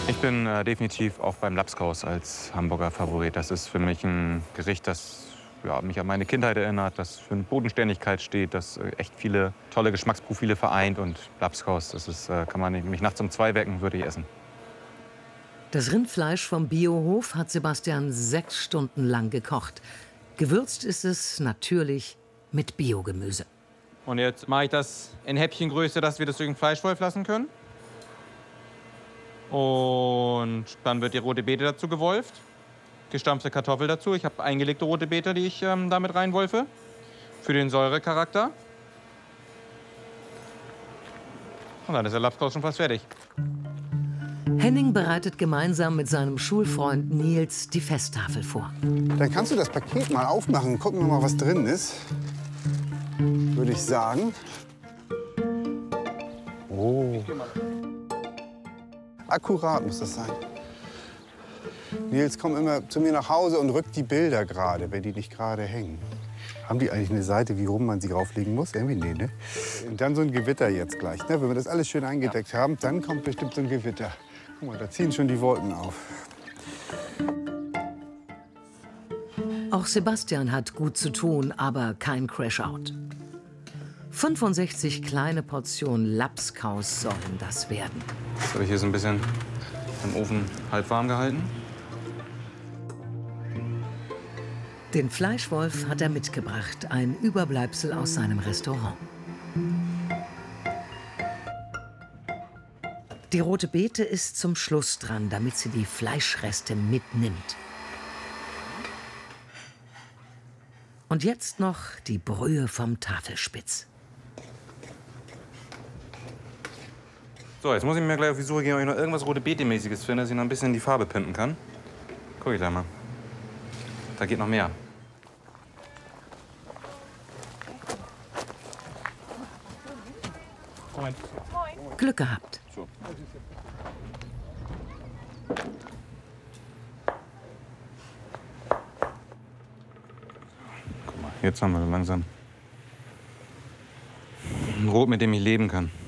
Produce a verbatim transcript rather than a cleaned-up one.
Ich bin äh, definitiv auch beim Labskaus als Hamburger Favorit. Das ist für mich ein Gericht, das ja, mich an meine Kindheit erinnert, das für eine Bodenständigkeit steht, das äh, echt viele tolle Geschmacksprofile vereint. Und Labskaus, das ist, äh, kann man nicht, mich nachts um zwei wecken, würde ich essen. Das Rindfleisch vom Biohof hat Sebastian sechs Stunden lang gekocht. Gewürzt ist es natürlich mit Biogemüse. Und jetzt mache ich das in Häppchengröße, dass wir das durch den Fleischwolf lassen können. Und dann wird die rote Beete dazu gewolft. Gestampfte Kartoffel dazu. Ich habe eingelegte rote Beete, die ich ähm, damit reinwolfe. Für den Säurecharakter. Und dann ist der Labskaus schon fast fertig. Henning bereitet gemeinsam mit seinem Schulfreund Nils die Festtafel vor. Dann kannst du das Paket mal aufmachen. Gucken wir mal, was drin ist. Würde ich sagen. Oh. Akkurat muss das sein. Nils kommt immer zu mir nach Hause und rückt die Bilder gerade, wenn die nicht gerade hängen. Haben die eigentlich eine Seite, wie rum man sie drauflegen muss? Irgendwie nee, ne? Und dann so ein Gewitter jetzt gleich. Ne? Wenn wir das alles schön eingedeckt ja. haben, dann kommt bestimmt so ein Gewitter. Guck mal, da ziehen schon die Wolken auf. Auch Sebastian hat gut zu tun, aber kein Crash-Out. fünfundsechzig kleine Portionen Labskaus sollen das werden. Das habe ich hier so ein bisschen im Ofen halb warm gehalten. Den Fleischwolf hat er mitgebracht, ein Überbleibsel aus seinem Restaurant. Die rote Beete ist zum Schluss dran, damit sie die Fleischreste mitnimmt. Und jetzt noch die Brühe vom Tafelspitz. So, jetzt muss ich mir gleich auf die Suche gehen, ob ich noch irgendwas rote Beete-mäßiges finde, dass ich noch ein bisschen die Farbe pimpen kann. Guck ich gleich mal. Da geht noch mehr. Moin. Glück gehabt. So. Guck mal, jetzt haben wir so langsam ein Rot, mit dem ich leben kann.